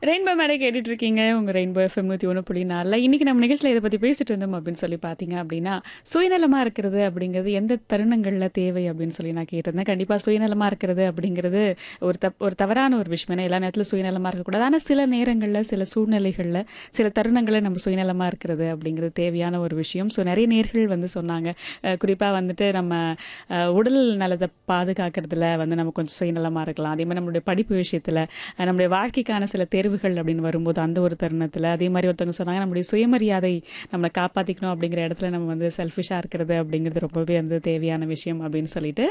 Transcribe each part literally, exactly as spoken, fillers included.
Rainbow மேடை கேட்டுட்டு இருக்கீங்க. உங்க ரெயின்போ எஃப்எம் நூற்றி ஒன்று புள்ளி நாலில் இன்னைக்கு நம்ம நிகழ்ச்சியில் இதை பற்றி பேசிட்டு இருந்தோம் அப்படின்னு சொல்லி பார்த்தீங்க அப்படின்னா, சுயநலமாக இருக்கிறது அப்படிங்கிறது எந்த தருணங்களில் தேவை அப்படின்னு சொல்லி நான் கேட்டிருந்தேன். கண்டிப்பாக சுயநலமாக இருக்கிறது அப்படிங்கிறது ஒரு தப் ஒரு தவறான ஒரு விஷயம். ஏன்னா எல்லா நேரத்திலும் சுயநலமாக இருக்கக்கூடாது. ஆனால் சில நேரங்களில், சில சூழ்நிலைகளில், சில தருணங்களில் நம்ம சுயநலமாக இருக்கிறது அப்படிங்கிறது தேவையான ஒரு விஷயம். ஸோ நிறைய நேர்கள் வந்து சொன்னாங்க, குறிப்பாக வந்துட்டு நம்ம அஹ், உடல் நலத்தை பாதுகாக்கிறதுல வந்து நம்ம கொஞ்சம் சுயநலமாக இருக்கலாம். அதே மாதிரி நம்மளுடைய படிப்பு விஷயத்தில், நம்மளுடைய வாழ்க்கைக்கான சில தேர்வுகள் அப்படின்னு வரும்போது அந்த ஒரு தருணத்தில், அதே மாதிரி ஒருத்தவங்க சொன்னாங்க நம்மளுடைய சுயமரியாதை நம்மளை காப்பாற்றிக்கணும் அப்படிங்கிற இடத்துல நம்ம வந்து செல்ஃபிஷாக இருக்கிறது அப்படிங்கிறது ரொம்பவே வந்து தேவையான விஷயம் அப்படின்னு சொல்லிட்டு.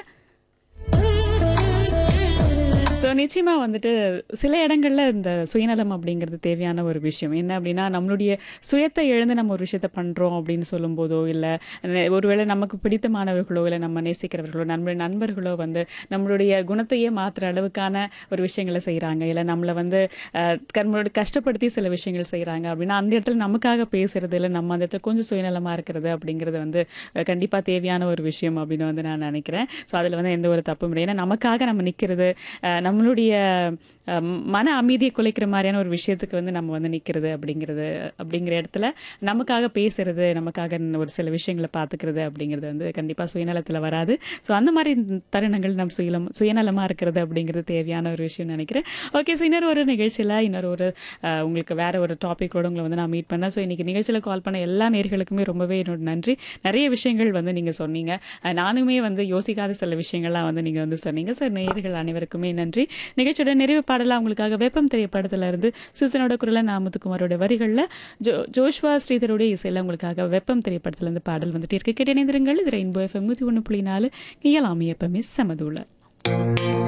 ஸோ நிச்சயமாக வந்துட்டு சில இடங்களில் இந்த சுயநலம் அப்படிங்கிறது தேவையான ஒரு விஷயம். என்ன அப்படின்னா, நம்மளுடைய சுயத்தை எழுந்து நம்ம ஒரு விஷயத்த பண்ணுறோம் அப்படின்னு சொல்லும்போதோ, இல்லை ஒருவேளை நமக்கு பிடித்தமானவர்களோ, இல்லை நம்ம நேசிக்கிறவர்களோ, நம்மளுடைய நண்பர்களோ வந்து நம்மளுடைய குணத்தையே மாற்றுற அளவுக்கான ஒரு விஷயங்களை செய்கிறாங்க, இல்லை நம்மளை வந்து நம்மளோட கஷ்டப்படுத்தி சில விஷயங்கள் செய்கிறாங்க அப்படின்னா, அந்த இடத்துல நமக்காக பேசுறது, இல்லை நம்ம அந்த இடத்துல கொஞ்சம் சுயநலமாக இருக்கிறது அப்படிங்கிறது வந்து கண்டிப்பாக தேவையான ஒரு விஷயம் அப்படின்னு வந்து நான் நினைக்கிறேன். ஸோ அதில் வந்து எந்த ஒரு தப்பும் இல்லை. ஏன்னா நமக்காக நம்ம நிற்கிறது, நம்மளுடைய மன அமைதியை குலைக்கிற மாதிரியான ஒரு விஷயத்துக்கு வந்து நம்ம வந்து நிற்கிறது அப்படிங்கிறது அப்படிங்கிற இடத்துல நமக்காக பேசுறது, நமக்காக ஒரு சில விஷயங்களை பார்த்துக்கிறது அப்படிங்கிறது வந்து கண்டிப்பாக சுயநலத்தில் வராது. ஸோ அந்த மாதிரி தருணங்கள் நம்ம சுயலம் சுயநலமாக இருக்கிறது அப்படிங்கிறது தேவையான ஒரு விஷயம் நினைக்கிறேன். ஓகே, ஸோ இன்னொரு ஒரு நிகழ்ச்சியில் இன்னொரு ஒரு உங்களுக்கு வேற ஒரு டாப்பிக்கோடு உங்களை வந்து நான் மீட் பண்ணேன். ஸோ இன்றைக்கி நிகழ்ச்சியில் கால் பண்ண எல்லா நேர்களுக்குமே ரொம்பவே என்னோட நன்றி. நிறைய விஷயங்கள் வந்து நீங்கள் சொன்னீங்க, நானுமே வந்து யோசிக்காத சில விஷயங்கள்லாம் வந்து நீங்கள் வந்து சொன்னீங்க. ஸோ நேர்கள் அனைவருக்குமே நன்றி. நிகழ்ச்சியோட நிறைவு பாடலாம் உங்களுக்காக வெப்பம் திரைப்படத்துல இருந்து சூசனோட குரல நாமத்துக்குமாரோட வரிகளில் ஜோ ஜோஷ்வா ஸ்ரீதருடைய இசையில் உங்களுக்காக வெப்பம் திரைப்படத்துல இருந்து பாடல் வந்துட்டு இருக்கு. கேட்டு இணைந்திருங்கள். இது ரெயின்போ எஃப்எம் நூற்றி ஒன்று புள்ளி நாலு. இயலாமை எப்பவுமே சமதூள.